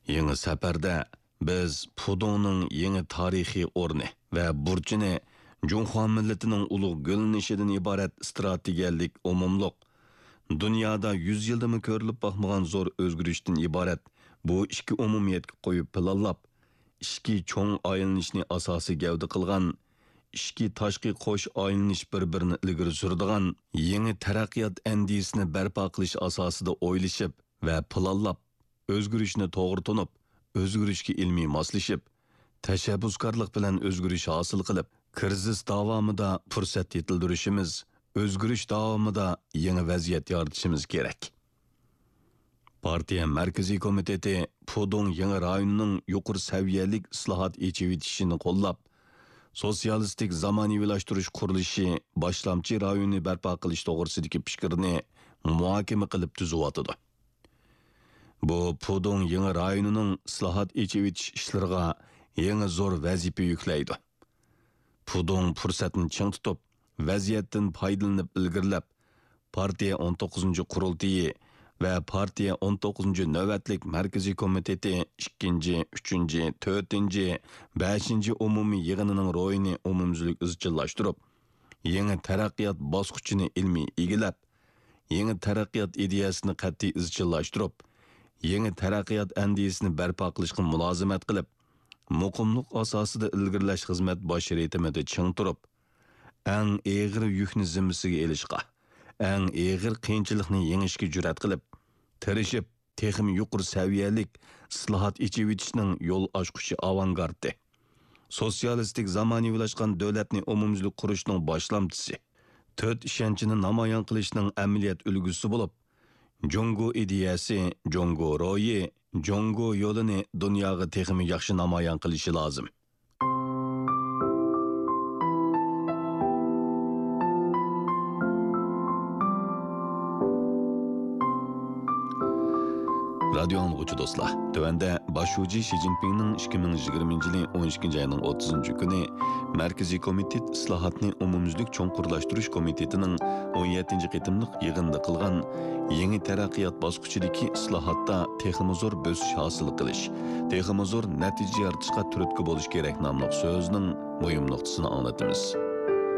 Yeni seferde biz Pudong'ның yeni tarihi orni ve burcini Cunhua milletinin ulug' gülünüşüden ibaret strategiyalik umumluq, dünyada 100 yılda mı körülüp bakmagan zor özgürüşten ibaret bu iki umumiyetki koyup planlap, iki çoğun aylanışını asası gevdi kılgan, iki taşqi qo'sh aylanish bir-birini ilgari suradigan yeni taraqqiyot endisini barpo qilish asosida o'ylashib va planlab, o'zgarishni to'g'ri tunib, o'zgarishga ilmiy moslashib, tashabbuskorlik bilan o'zgarish hosil qilib, krizis davomida fursat yetildirishimiz, o'zgarish davomida yangi vaziyat yaratishimiz kerak. Partiya Markaziy komiteti Pudong yangi rayonining yuqori saviyalik islohot echivitishini qo'llab, sosyalistik zamoniylashtirish qurilishi boshlamchi rayonni barpo qilish to'g'risidagi fikrni muhokama qilib tuzyotdi. Bu Pudong yangi rayonining islohot echivitish ishlariga yangi zo'r vazifa yuklaydi. Pudong fursatni ching tutib, vaziyatdan foydalanib ilgirlab, partiya 19 qurultiyi ve partiya 19 navbatlik Markaziy komiteti 2, 3, 4, 5 umumiy yig'inining ro'yini umumzlik izchillashtirib, yangi taraqqiyot bosqichini ilmiy egilab, yangi taraqqiyot ideyasini qat'iy izchillashtirib, yangi taraqqiyot andisini barpo qilishga mulozimat qilib, muqimlik asosida ilgirlash xizmat bosh ritimida ching turib, eng og'ir yukni zimmasiga elishga, eng og'ir qiyinchilikni yengishga jur'at qilib, tirishib, texim yuqori saviyalik islohot echivitishning yo'l ochquchi avangarddi. Sosyalistik zamoniylashtgan davlatni umumzlik qurishning boshlamchisi, to'rt ishonchini namoyon qilishning amaliyot ulgusi bo'lib, Jongo ideyasi, Jongo ro'yi, Jongo yo'lini dunyoga texim yaxshi namoyon qilishi lozim. Radyo anlıqçı dostlar, tövende başuci Xi Jinping'nin 2020 yılı 12. ayının 30. günü Merkezi Komitet İslahatını Umumizlik Çoğunqurlaştırış Komitetinin 17. qitimliq yığında qılgan yeni taraqqiyot bosqichidagi islahatda teximozor bösüş hasıl qilish, teximozor natija yaratishga turtki bo'lish kerak nomli so'zning muhim nuqtasini anglatamiz.